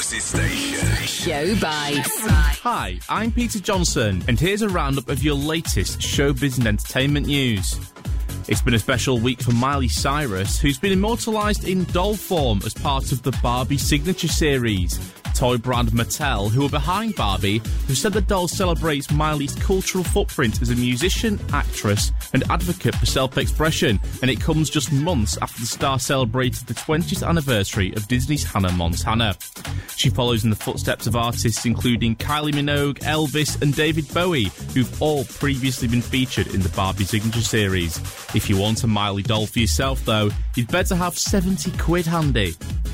Forces Station. Show Bites. Hi, I'm Peter Johnson, and here's a roundup of your latest showbiz and entertainment news. It's been a special week for Miley Cyrus, who's been immortalised in doll form as part of the Barbie Signature Series. Toy brand Mattel, who are behind Barbie, have said the doll celebrates Miley's cultural footprint as a musician, actress and advocate for self-expression, and it comes just months after the star celebrated the 20th anniversary of Disney's Hannah Montana. She follows in the footsteps of artists including Kylie Minogue, Elvis and David Bowie, who've all previously been featured in the Barbie Signature Series. If you want a Miley doll for yourself though, you'd better have 70 quid handy.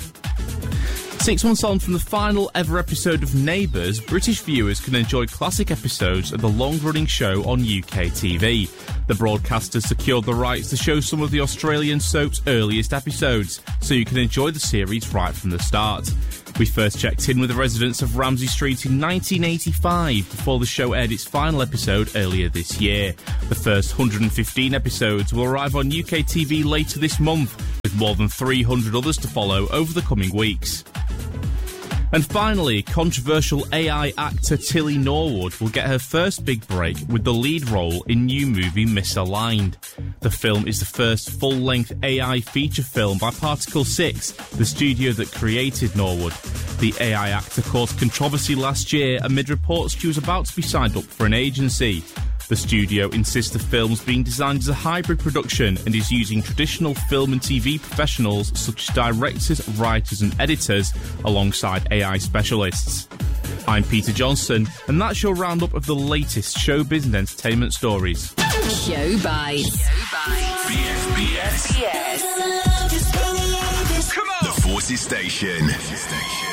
6 months on from the final ever episode of Neighbours, British viewers can enjoy classic episodes of the long-running show on UK TV. The broadcasters secured the rights to show some of the Australian soap's earliest episodes, so you can enjoy the series right from the start. We first checked in with the residents of Ramsay Street in 1985 before the show aired its final episode earlier this year. The first 115 episodes will arrive on UK TV later this month, with more than 300 others to follow over the coming weeks. And finally, controversial AI actor Tilly Norwood will get her first big break with the lead role in new movie Misaligned. The film is the first full-length AI feature film by Particle 6, the studio that created Norwood. The AI actor caused controversy last year amid reports she was about to be signed up for an agency. The studio insists the film's being designed as a hybrid production and is using traditional film and TV professionals such as directors, writers and editors alongside AI specialists. I'm Peter Johnson, and that's your roundup of the latest showbiz and entertainment stories. Show Bites. BFBS. Come on! The Forces Station.